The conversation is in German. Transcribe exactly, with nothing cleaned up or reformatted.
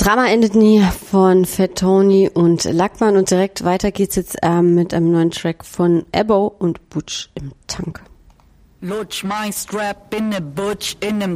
Drama endet nie von Fat Tony und Lackmann und direkt weiter geht's jetzt ähm, mit einem neuen Track von Ebbo und Butch im Tank. Lutsch mein Strap in ne Butch in nem